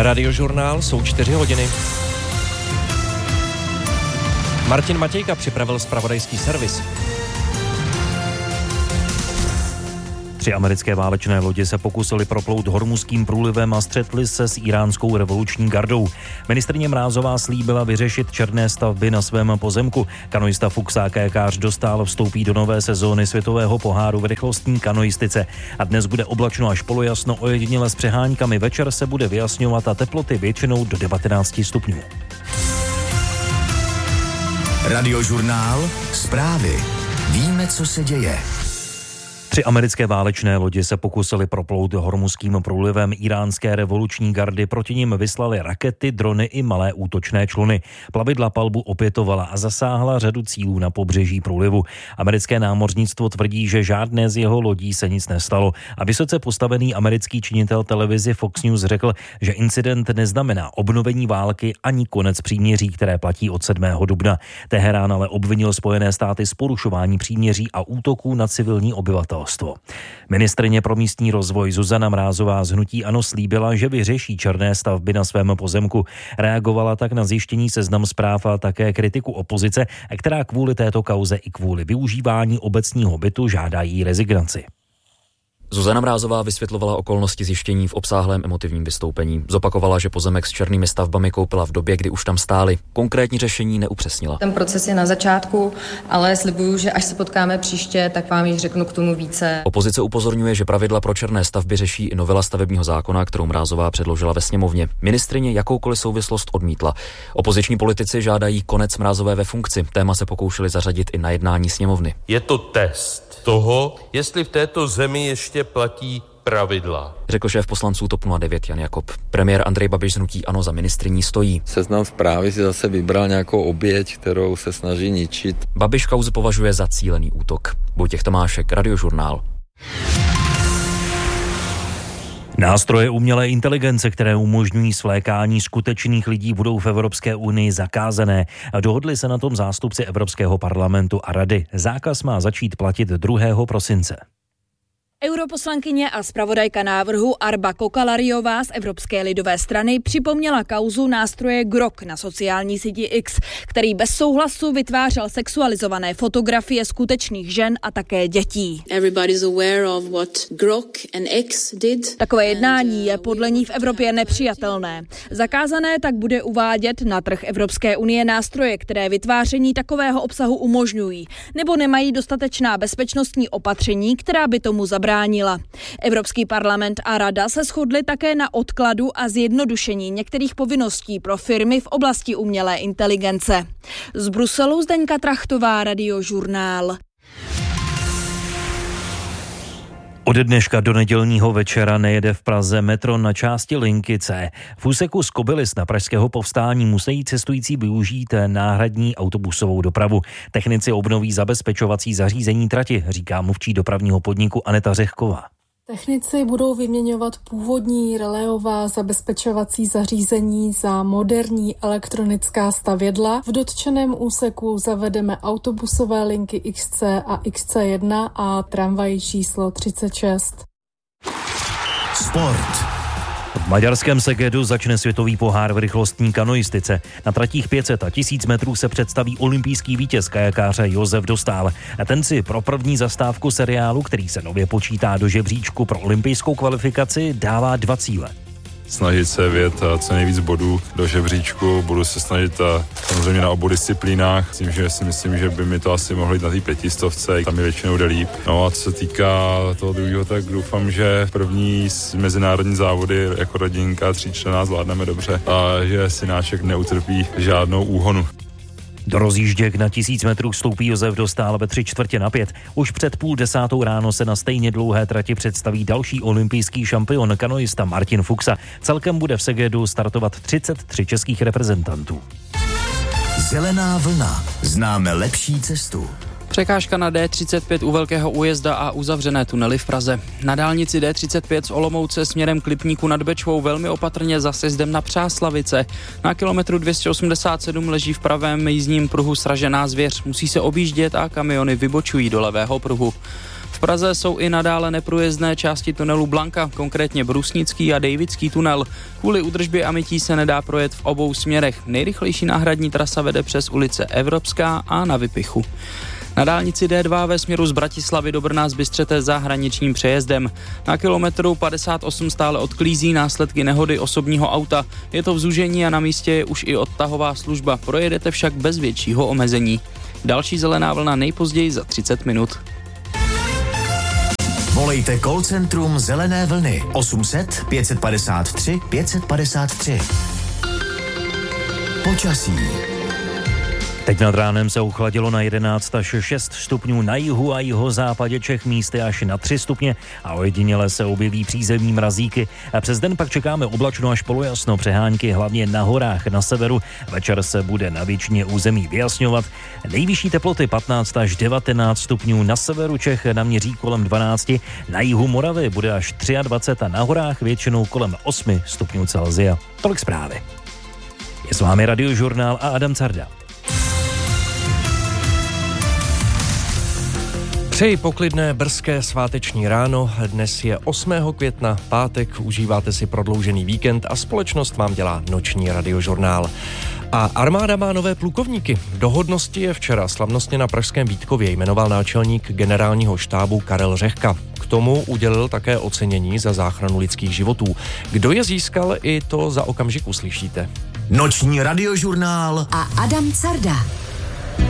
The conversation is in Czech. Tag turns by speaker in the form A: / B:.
A: Radiožurnál, jsou 4 hodiny. Martin Matějka připravil zpravodajský servis.
B: 3 americké válečné lodě se pokusily proplout Hormuzským průlivem a střetly se s iránskou revoluční gardou. Ministryně Mrázová slíbila vyřešit černé stavby na svém pozemku. Kanoista Fuchs a kajakář Dostál vstoupí do nové sezóny světového poháru v rychlostní kanoistice. A dnes bude oblačno až polojasno, ojediněle s přeháňkami. Večer se bude vyjasňovat a teploty většinou do 19 stupňů.
C: Radiožurnál, zprávy. Víme, co se děje.
B: 3 americké válečné lodi se pokusily proplout Hormuzským průlivem. Iránské revoluční gardy proti nim vyslaly rakety, drony i malé útočné čluny. Plavidla palbu opětovala a zasáhla řadu cílů na pobřeží průlivu. Americké námořnictvo tvrdí, že žádné z jeho lodí se nic nestalo. A vysoce postavený americký činitel televizi Fox News řekl, že incident neznamená obnovení války ani konec příměří, které platí od 7. dubna. Teherán ale obvinil Spojené státy z porušování příměří a útoků na civilní obyvatelstvo. Ministryně pro místní rozvoj Zuzana Mrázová z hnutí ANO slíbila, že vyřeší černé stavby na svém pozemku. Reagovala tak na zjištění Seznam Zpráv a také kritiku opozice, která kvůli této kauze i kvůli využívání obecního bytu žádá její rezignaci.
D: Zuzana Mrázová vysvětlovala okolnosti zjištění v obsáhlém emotivním vystoupení. Zopakovala, že pozemek s černými stavbami koupila v době, kdy už tam stály. Konkrétní řešení neupřesnila.
E: Ten proces je na začátku, ale slibuju, že až se potkáme příště, tak vám již řeknu k tomu více.
D: Opozice upozorňuje, že pravidla pro černé stavby řeší i novela stavebního zákona, kterou Mrázová předložila ve sněmovně. Ministryně jakoukoliv souvislost odmítla. Opoziční politici žádají konec Mrázové ve funkci. Téma se pokoušeli zařadit i na jednání sněmovny.
F: Je to test toho, jestli v této zemi ještě platí pravidla,
D: řekl šéf poslanců TOP 09 Jan Jakob. Premiér Andrej Babiš z hnutí ANO za ministryní stojí.
G: Seznam Zprávy si zase vybral nějakou oběť, kterou se snaží ničit.
D: Babiš kauzu považuje za cílený útok. Vojtěch Tomášek, Radiožurnál.
B: Nástroje umělé inteligence, které umožňují svlékání skutečných lidí, budou v Evropské unii zakázané. Dohodli se na tom zástupci Evropského parlamentu a Rady. Zákaz má začít platit 2. prosince.
H: Europoslankyně a zpravodajka návrhu Arba Kokalariová z Evropské lidové strany připomněla kauzu nástroje Grok na sociální síti X, který bez souhlasu vytvářel sexualizované fotografie skutečných žen a také dětí. Takové jednání je podle ní v Evropě nepřijatelné. Zakázané tak bude uvádět na trh Evropské unie nástroje, které vytváření takového obsahu umožňují, nebo nemají dostatečná bezpečnostní opatření, která by tomu zabránila. Evropský parlament a Rada se shodly také na odkladu a zjednodušení některých povinností pro firmy v oblasti umělé inteligence. Z Bruselu Zdeňka Trachtová, Radiožurnál.
B: Od dneška do nedělního večera nejede v Praze metro na části linky C. V úseku z Kobylis na pražského Povstání musí cestující využít náhradní autobusovou dopravu. Technici obnoví zabezpečovací zařízení trati, říká mluvčí dopravního podniku Aneta Řehková.
I: Technici budou vyměňovat původní reléová zabezpečovací zařízení za moderní elektronická stavědla. V dotčeném úseku zavedeme autobusové linky XC a XC1 a tramvaj číslo 36.
C: Sport.
B: V maďarském Segedu začne světový pohár v rychlostní kanoistice. Na tratích 500 a 1000 metrů se představí olympijský vítěz kajakáře Josef Dostál. A ten si pro první zastávku seriálu, který se nově počítá do žebříčku pro olympijskou kvalifikaci, dává 2 cíle.
J: Snažit se vyjet co nejvíc bodů do žebříčku, budu se snažit samozřejmě na obou disciplínách, myslím, že by mi to asi mohlo jít na té 500, tam mi většinou jde líp. No a co se týká toho druhého, tak doufám, že první mezinárodní závody jako rodinka 3-14 zvládneme dobře a že synáček neutrpí žádnou úhonu.
B: Do rozjížděk na 1000 metrů vstoupí Josef Dostál ve 3:45. Už před 9:30 ráno se na stejně dlouhé trati představí další olympijský šampion kanoista Martin Fuchsa. Celkem bude v Segedu startovat 33 českých reprezentantů.
C: Zelená vlna. Známe lepší cestu.
K: Překážka na D35 u Velkého Újezda a uzavřené tunely v Praze. Na dálnici D35 z Olomouce směrem k Lipníku nad Bečvou velmi opatrně za sjezdem na Přáslavice. Na kilometru 287 leží v pravém jízdním pruhu sražená zvěř. Musí se objíždět a kamiony vybočují do levého pruhu. V Praze jsou i nadále neprůjezdné části tunelu Blanka, konkrétně Brusnický a Davidský tunel. Kvůli údržbě a mytí se nedá projet v obou směrech. Nejrychlejší náhradní trasa vede přes ulice Evropská a na Vypichu. Na dálnici D2 ve směru z Bratislavy do Brna zbystřete za hraničním přejezdem. Na kilometru 58 stále odklízí následky nehody osobního auta. Je to v zúžení a na místě je už i odtahová služba. Projedete však bez většího omezení. Další zelená vlna nejpozději za 30 minut.
C: Volejte call centrum Zelené vlny 800 553 553. Počasí.
B: Teď nad ránem se ochladilo na 11 až 6 stupňů na jihu a jihozápadě Čech, místy až na 3 stupně a ojediněle se objeví přízemní mrazíky. A přes den pak čekáme oblačno až polojasno, přehánky hlavně na horách na severu. Večer se bude na většině území vyjasňovat. Nejvyšší teploty 15 až 19 stupňů na severu Čech, naměří kolem 12, na jihu Moravy bude až 23 a na horách většinou kolem 8 stupňů Celsia. Tolik zprávy. Je s vámi Radiožurnál a Adam Carda.
A: Přeji poklidné brzké sváteční ráno. Dnes je 8. května, pátek, užíváte si prodloužený víkend a společnost vám dělá noční Radiožurnál. A armáda má nové plukovníky. Do hodnosti je včera slavnostně na pražském Vítkově jmenoval náčelník generálního štábu Karel Řehka. K tomu udělil také ocenění za záchranu lidských životů. Kdo je získal, i to za okamžik uslyšíte.
C: Noční Radiožurnál
L: a Adam Carda.